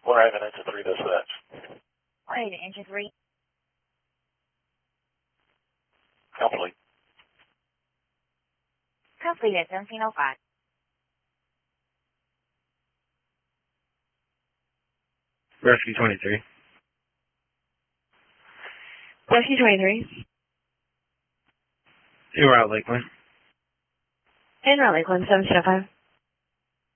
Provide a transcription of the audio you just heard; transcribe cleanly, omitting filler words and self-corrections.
We're having it to 3 dispatch. Wait, engine 3. Complete. Completed, 1705. Rescue 23. Rescue 23. En route, Lakeland. En route, Lakeland, 705.